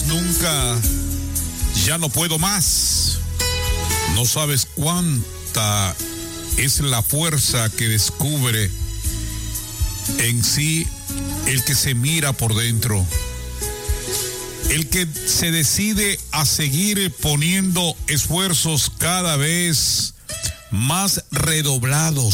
nunca, ya no puedo más. No sabes cuánta es la fuerza que descubre en sí el que se mira por dentro, el que se decide a seguir poniendo esfuerzos cada vez más redoblados